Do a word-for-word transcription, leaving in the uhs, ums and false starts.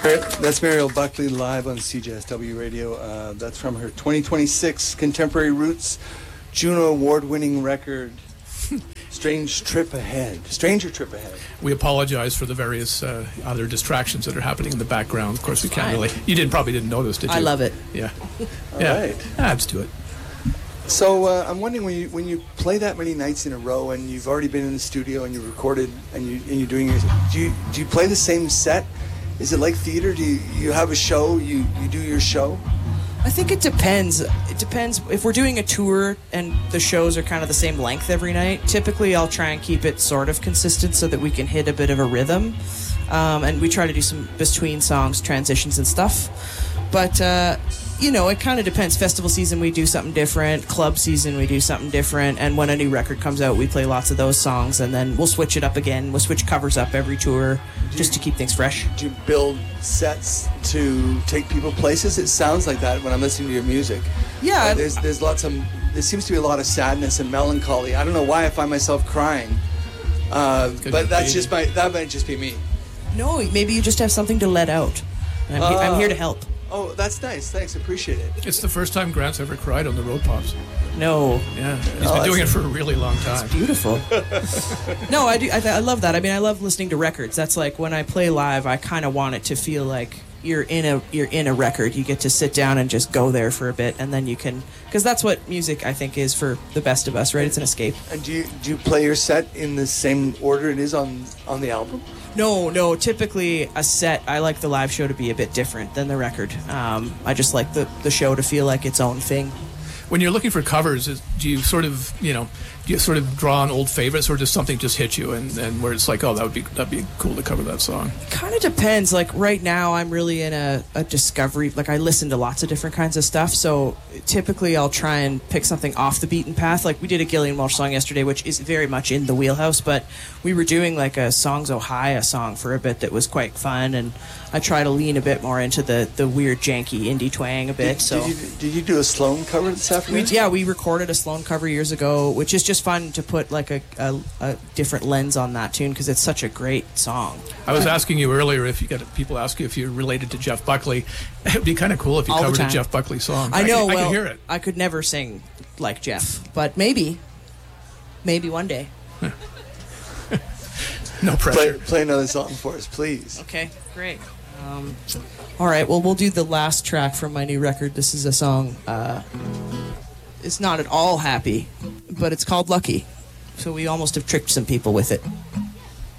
That's Mariel Buckley live on C J S W Radio. Uh, that's from her twenty twenty-six Contemporary Roots Juno Award-winning record, Strange Trip Ahead. Stranger Trip Ahead. We apologize for the various uh, other distractions that are happening in the background. Of course, we can't really... You didn't probably didn't notice, did you? I love it. Yeah. All yeah. right. Adds to it. So uh, I'm wondering, when you when you play that many nights in a row and you've already been in the studio and you recorded and, you, and you're doing your... Do you, do you play the same set? Is it like theater? Do you, you have a show, you, you do your show? I think it depends. It depends. If we're doing a tour and the shows are kind of the same length every night, typically I'll try and keep it sort of consistent so that we can hit a bit of a rhythm. Um, and we try to do some between songs, transitions and stuff. But, uh, you know, it kind of depends. Festival season, we do something different. Club season, we do something different. And when a new record comes out, we play lots of those songs. And then we'll switch it up again. We'll switch covers up every tour just to keep things fresh. Do you build sets to take people places? It sounds like that when I'm listening to your music. Yeah. Uh, there's there's lots of... There seems to be a lot of sadness and melancholy. I don't know why I find myself crying. Uh, but that's just my... That might just be me. No, maybe you just have something to let out. And I'm, uh, he- I'm here to help. Oh, that's nice. Thanks. Appreciate it. It's the first time Grant's ever cried on the Road Pops. No. Yeah. He's Oh, been doing it that's- for a really long time. It's beautiful. No, I do. I, I love that. I mean, I love listening to records. That's like when I play live, I kind of want it to feel like you're in a you're in a record. You get to sit down and just go there for a bit, and then you can, because that's what music I think is for the best of us, right? It's an escape. And do you do you play your set in the same order it is on on the album? No, no. Typically, a set, I like the live show to be a bit different than the record. Um, I just like the, the show to feel like its own thing. When you're looking for covers, is, do you sort of, you know, do you sort of draw on old favorites, or does something just hit you and, and where it's like, oh, that would be that'd be cool to cover that song? Kind of depends. Like right now, I'm really in a, a discovery. Like I listen to lots of different kinds of stuff. So typically, I'll try and pick something off the beaten path. Like we did a Gillian Welch song yesterday, which is very much in the wheelhouse. But we were doing like a Songs Ohio song for a bit that was quite fun, and I try to lean a bit more into the, the weird, janky indie twang a bit. Did, so did you, did you do a Sloan cover this afternoon? We, yeah, we recorded a Sloan cover years ago, which is just fun to put like a, a, a different lens on that tune because it's such a great song. I was asking you earlier if you get people ask you if you're related to Jeff Buckley. It'd be kind of cool if you All the covered a time. Jeff Buckley song. I know. I, well, I can hear it. I could never sing like Jeff, but maybe, maybe one day. No pressure. Play, play another song for us, please. Okay, great. Um, all right, well, we'll do the last track from my new record. This is a song. Uh, it's not at all happy, but it's called Lucky. So we almost have tricked some people with it.